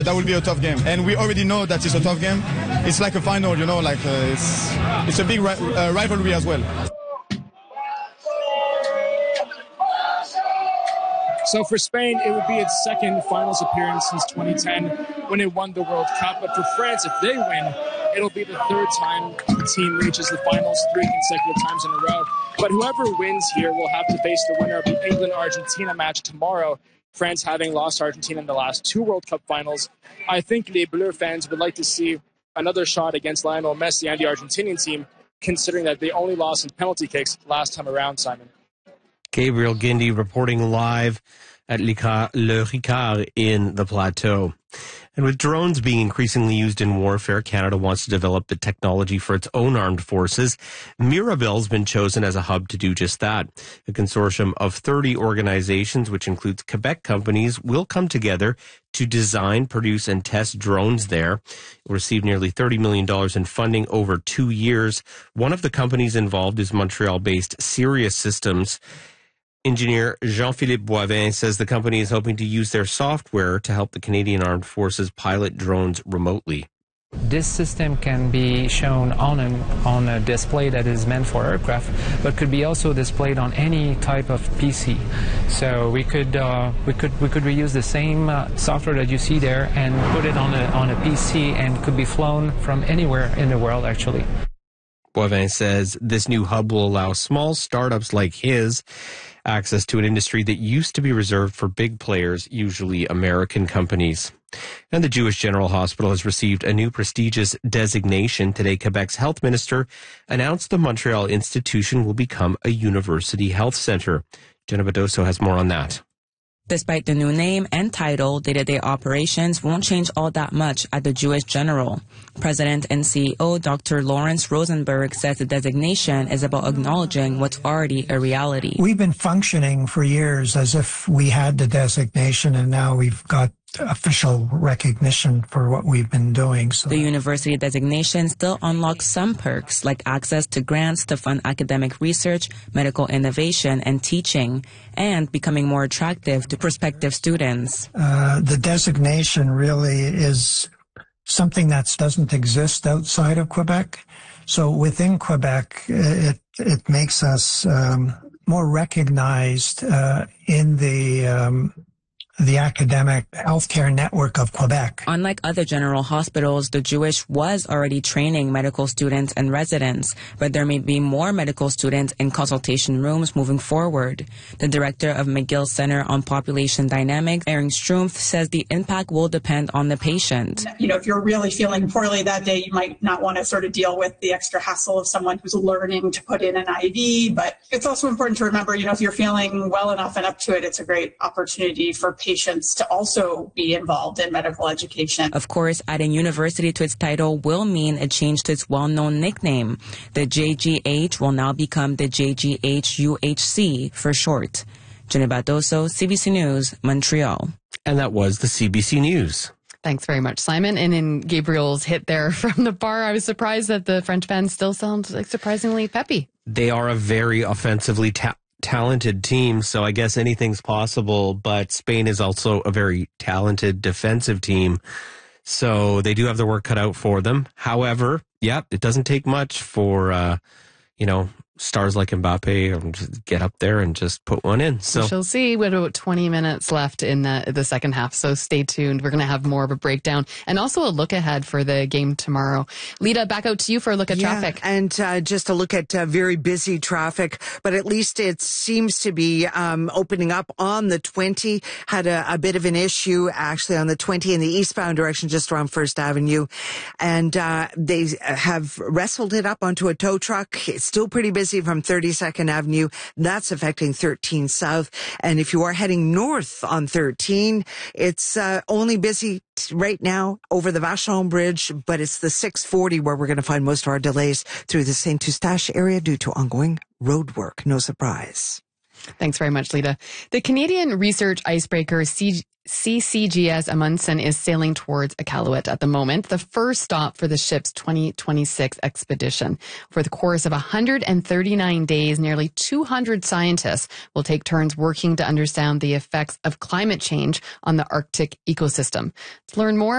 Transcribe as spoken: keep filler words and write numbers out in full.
That will be a tough game, and we already know that it's a tough game. It's like a final, you know, like uh, it's it's a big ri- uh, rivalry as well. So for Spain, it would be its second finals appearance since twenty ten when it won the World Cup. But for France, if they win, it'll be the third time the team reaches the finals, three consecutive times in a row. But whoever wins here will have to face the winner of the England-Argentina match tomorrow. France having lost Argentina in the last two World Cup finals. I think Les Bleus fans would like to see another shot against Lionel Messi and the Argentinian team, considering that they only lost in penalty kicks last time around, Simon. Gabriel Guindy reporting live at Le Ricard in the Plateau. And with drones being increasingly used in warfare, Canada wants to develop the technology for its own armed forces. Mirabel's been chosen as a hub to do just that. A consortium of thirty organizations, which includes Quebec companies, will come together to design, produce, and test drones there. It will receive nearly thirty million dollars in funding over two years. One of the companies involved is Montreal-based Sirius Systems. Engineer Jean-Philippe Boivin says the company is hoping to use their software to help the Canadian Armed Forces pilot drones remotely. This system can be shown on a, on a display that is meant for aircraft, but could be also displayed on any type of P C. So we could uh, we could we could reuse the same uh, software that you see there and put it on a on a P C, and could be flown from anywhere in the world, actually. Boivin says this new hub will allow small startups like his access to an industry that used to be reserved for big players, usually American companies. And the Jewish General Hospital has received a new prestigious designation. Today, Quebec's health minister announced the Montreal institution will become a university health center. Jenna Badoso has more on that. Despite the new name and title, day-to-day operations won't change all that much at the Jewish General. President and C E O Doctor Lawrence Rosenberg says the designation is about acknowledging what's already a reality. We've been functioning for years as if we had the designation, and now we've got official recognition for what we've been doing. So the university designation still unlocks some perks, like access to grants to fund academic research, medical innovation, and teaching, and becoming more attractive to prospective students. Uh, the designation really is something that doesn't exist outside of Quebec. So within Quebec, it it makes us um, more recognized uh, in the um, the academic healthcare network of Quebec. Unlike other general hospitals, the Jewish was already training medical students and residents, but there may be more medical students in consultation rooms moving forward. The director of McGill Center on Population Dynamics, Erin Strumpf, says the impact will depend on the patient. You know, if you're really feeling poorly that day, you might not want to sort of deal with the extra hassle of someone who's learning to put in an I V, but it's also important to remember, you know, if you're feeling well enough and up to it, it's a great opportunity for patients patients to also be involved in medical education. Of course, adding university to its title will mean a change to its well-known nickname. The J G H will now become the J G H U H C for short. Jenna Badoso, C B C News, Montreal. And that was the C B C News. Thanks very much, Simon. And in Gabriel's hit there from the bar, I was surprised that the French band still sounds like surprisingly peppy. They are a very offensively ta- talented team, so I guess anything's possible, but Spain is also a very talented defensive team, so they do have the work cut out for them. However, yeah, it doesn't take much for, uh, you know, stars like Mbappe just get up there and just put one in. So we shall see. We have about twenty minutes left in the, the second half, so stay tuned. We're going to have more of a breakdown and also a look ahead for the game tomorrow. Lita, back out to you for a look at yeah, traffic. And uh, just a look at uh, very busy traffic, but at least it seems to be um, opening up on the twenty. Had a, a bit of an issue actually on the twenty in the eastbound direction just around First Avenue. And uh, they have wrestled it up onto a tow truck. It's still pretty busy from thirty-second Avenue. That's affecting thirteen South. And if you are heading north on thirteen, it's uh, only busy right now over the Vachon Bridge, but it's the six forty where we're going to find most of our delays through the Saint Eustache area due to ongoing road work. No surprise. Thanks very much, Lita. The Canadian research icebreaker C- CCGS Amundsen is sailing towards Iqaluit at the moment, the first stop for the ship's twenty twenty-six expedition. For the course of one hundred thirty-nine days, nearly two hundred scientists will take turns working to understand the effects of climate change on the Arctic ecosystem. To learn more